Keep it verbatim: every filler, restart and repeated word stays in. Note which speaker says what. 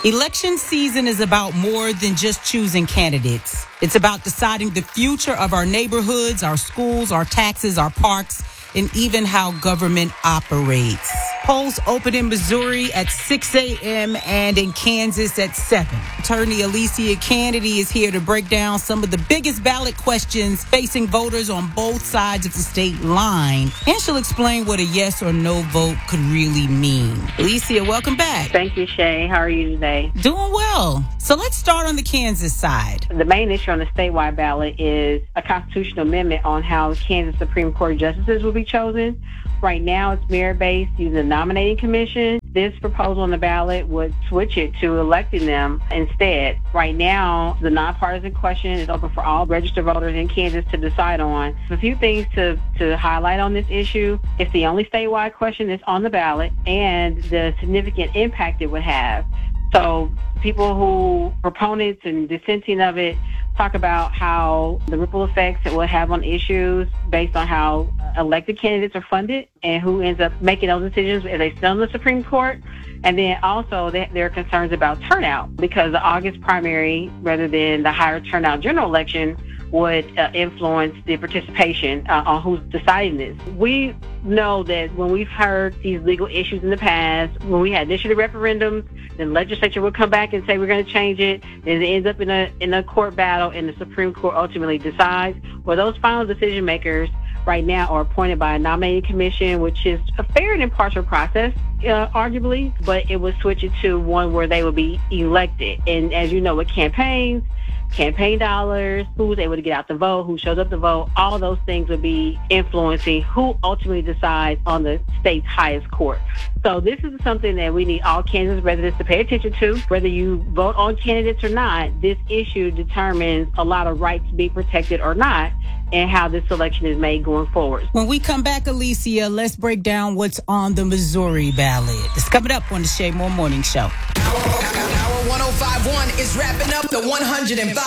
Speaker 1: Election season is about more than just choosing candidates. It's about deciding the future of our neighborhoods, our schools, our taxes, our parks, and even how government operates. Polls open in Missouri at six a.m. and in Kansas at seven. Attorney Alicia Kennedy is here to break down some of the biggest ballot questions facing voters on both sides of the state line. And she'll explain what a yes or no vote could really mean. Alicia, welcome back.
Speaker 2: Thank you, Shay. How are you today?
Speaker 1: Doing well. So let's start on the Kansas side.
Speaker 2: The main issue on the statewide ballot is a constitutional amendment on how Kansas Supreme Court justices will be chosen. Right now, it's merit-based using the nominating commission. This proposal on the ballot would switch it to electing them instead. Right now, the nonpartisan question is open for all registered voters in Kansas to decide on. A few things to, to highlight on this issue. It's the only statewide question that's on the ballot and the significant impact it would have. So people who, proponents and dissenting of it, talk about how the ripple effects it will have on issues based on how elected candidates are funded and who ends up making those decisions as they sit on the Supreme Court. And then also there are concerns about turnout because the August primary, rather than the higher turnout general election, would uh, influence the participation uh, on who's deciding this. We know that when we've heard these legal issues in the past, when we had initiative referendums, the legislature would come back and say we're going to change it, then it ends up in a in a court battle, and the Supreme Court ultimately decides. Well, those final decision makers right now are appointed by a nominating commission, which is a fair and impartial process, uh, arguably, but it would switch it to one where they would be elected. And as you know, with campaigns, campaign dollars, who's able to get out the vote, who shows up to vote, all those things would be influencing who ultimately decides on the state's highest court. So this is something that we need all Kansas residents to pay attention to. Whether you vote on candidates or not, this issue determines a lot of rights to be protected or not, and how this election is made going forward.
Speaker 1: When we come back, Alicia, let's break down what's on the Missouri ballot. It's coming up on the Shay Moore Morning Show.
Speaker 3: Hour one oh five point one is wrapping up the one hundred five.